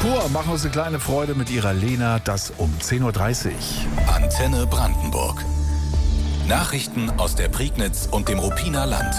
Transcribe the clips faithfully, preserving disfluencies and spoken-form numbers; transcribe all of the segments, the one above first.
pur, machen uns eine kleine Freude mit ihrer Lena, das um zehn Uhr dreißig. Antenne Brandenburg. Nachrichten aus der Prignitz und dem Ruppiner Land.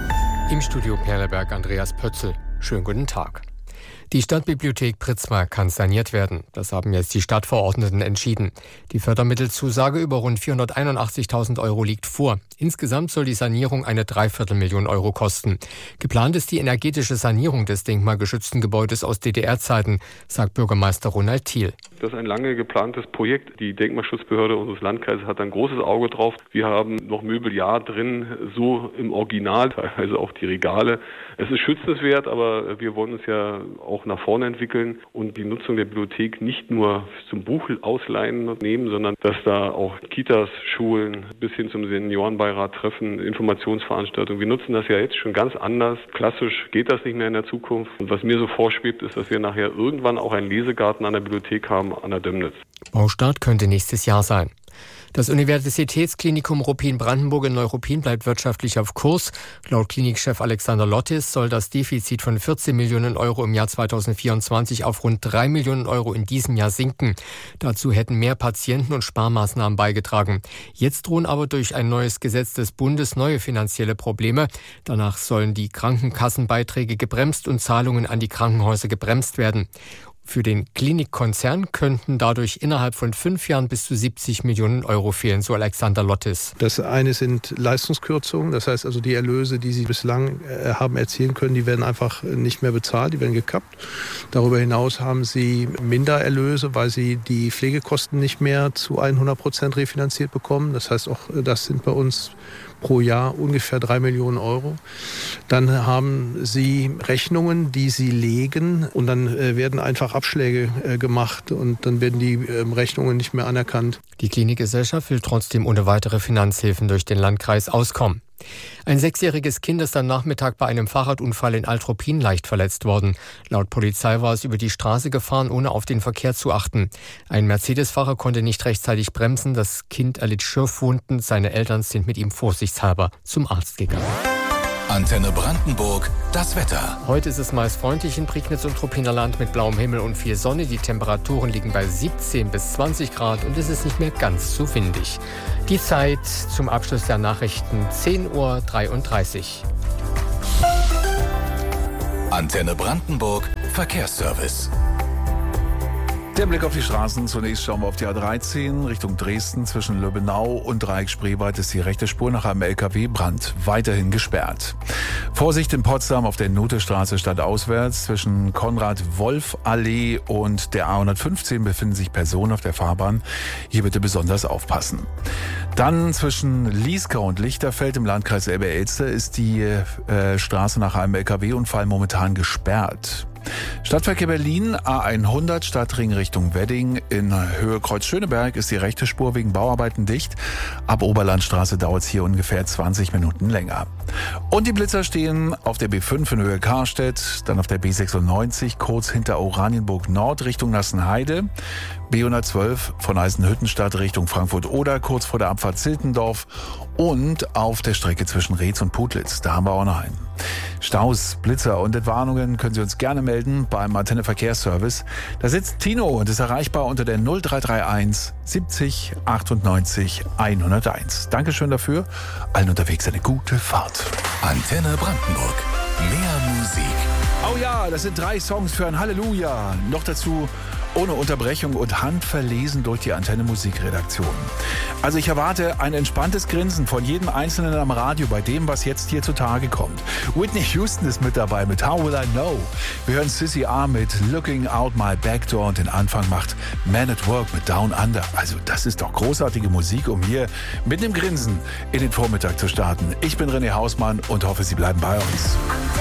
Im Studio Perleberg Andreas Pötzl. Schönen guten Tag. Die Stadtbibliothek Pritzmar kann saniert werden. Das haben jetzt die Stadtverordneten entschieden. Die Fördermittelzusage über rund vierhunderteinundachtzigtausend Euro liegt vor. Insgesamt soll die Sanierung eine Dreiviertelmillion Euro kosten. Geplant ist die energetische Sanierung des denkmalgeschützten Gebäudes aus D D R-Zeiten, sagt Bürgermeister Ronald Thiel. Das ist ein lange geplantes Projekt. Die Denkmalschutzbehörde unseres Landkreises hat ein großes Auge drauf. Wir haben noch Möbeljahr drin, so im Original, teilweise auch die Regale. Es ist schützenswert, aber wir wollen uns ja auch nach vorne entwickeln und die Nutzung der Bibliothek nicht nur zum Buch ausleihen nehmen, sondern dass da auch Kitas, Schulen bis hin zum Seniorenbeirat treffen, Informationsveranstaltungen. Wir nutzen das ja jetzt schon ganz anders. Klassisch geht das nicht mehr in der Zukunft. Und was mir so vorschwebt, ist, dass wir nachher irgendwann auch einen Lesegarten an der Bibliothek haben an der Dömnitz. Baustart könnte nächstes Jahr sein. Das Universitätsklinikum Ruppin-Brandenburg in Neuruppin bleibt wirtschaftlich auf Kurs. Laut Klinikchef Alexander Lottis soll das Defizit von vierzehn Millionen Euro im Jahr zweitausendvierundzwanzig auf rund drei Millionen Euro in diesem Jahr sinken. Dazu hätten mehr Patienten und Sparmaßnahmen beigetragen. Jetzt drohen aber durch ein neues Gesetz des Bundes neue finanzielle Probleme. Danach sollen die Krankenkassenbeiträge gebremst und Zahlungen an die Krankenhäuser gebremst werden. Für den Klinikkonzern könnten dadurch innerhalb von fünf Jahren bis zu siebzig Millionen Euro fehlen, so Alexander Lottis. Das eine sind Leistungskürzungen, das heißt also die Erlöse, die sie bislang haben erzielen können, die werden einfach nicht mehr bezahlt, die werden gekappt. Darüber hinaus haben sie Mindererlöse, weil sie die Pflegekosten nicht mehr zu hundert Prozent refinanziert bekommen. Das heißt auch, das sind bei uns pro Jahr ungefähr drei Millionen Euro. Dann haben sie Rechnungen, die sie legen und dann äh, werden einfach Abschläge äh, gemacht und dann werden die äh, Rechnungen nicht mehr anerkannt. Die Klinikgesellschaft will trotzdem ohne weitere Finanzhilfen durch den Landkreis auskommen. Ein sechsjähriges Kind ist am Nachmittag bei einem Fahrradunfall in Alt-Ruppin leicht verletzt worden. Laut Polizei war es über die Straße gefahren, ohne auf den Verkehr zu achten. Ein Mercedes-Fahrer konnte nicht rechtzeitig bremsen. Das Kind erlitt Schürfwunden. Seine Eltern sind mit ihm vorsichtshalber zum Arzt gegangen. Antenne Brandenburg, das Wetter. Heute ist es meist freundlich in Prignitz und Ruppiner Land mit blauem Himmel und viel Sonne. Die Temperaturen liegen bei siebzehn bis zwanzig Grad und es ist nicht mehr ganz so windig. Die Zeit zum Abschluss der Nachrichten zehn Uhr dreiunddreißig. Antenne Brandenburg, Verkehrsservice. Der Blick auf die Straßen. Zunächst schauen wir auf die A dreizehn Richtung Dresden. Zwischen Löbenau und Dreieck Spreewald ist die rechte Spur nach einem L K W-Brand weiterhin gesperrt. Vorsicht in Potsdam auf der Nothestraße stadtauswärts. Zwischen Konrad-Wolf-Allee und der A hundertfünfzehn befinden sich Personen auf der Fahrbahn. Hier bitte besonders aufpassen. Dann zwischen Lieska und Lichterfeld im Landkreis Elbe-Elster ist die äh, Straße nach einem L K W-Unfall momentan gesperrt. Stadtverkehr Berlin, A hundert, Stadtring Richtung Wedding. In Höhe Kreuz Schöneberg ist die rechte Spur wegen Bauarbeiten dicht. Ab Oberlandstraße dauert es hier ungefähr zwanzig Minuten länger. Und die Blitzer stehen auf der B fünf in Höhe Karstedt, dann auf der B sechsundneunzig kurz hinter Oranienburg Nord Richtung Nassenheide, B hundertzwölf von Eisenhüttenstadt Richtung Frankfurt-Oder kurz vor der Abfahrt Ziltendorf und auf der Strecke zwischen Reetz und Putlitz. Da haben wir auch noch einen. Staus, Blitzer und Entwarnungen können Sie uns gerne melden beim Antenne Verkehrsservice. Da sitzt Tino und ist erreichbar unter der null drei drei eins siebzig achtundneunzig hunderteins. Dankeschön dafür. Allen unterwegs eine gute Fahrt. Antenne Brandenburg. Mehr Musik. Oh ja, das sind drei Songs für ein Halleluja. Noch dazu ohne Unterbrechung und handverlesen durch die Antenne Musikredaktion. Also ich erwarte ein entspanntes Grinsen von jedem Einzelnen am Radio bei dem, was jetzt hier zutage kommt. Whitney Houston ist mit dabei mit How Will I Know. Wir hören Sissy R mit Looking Out My Back Door und den Anfang macht Man at Work mit Down Under. Also das ist doch großartige Musik, um hier mit dem Grinsen in den Vormittag zu starten. Ich bin René Hausmann und hoffe, Sie bleiben bei uns.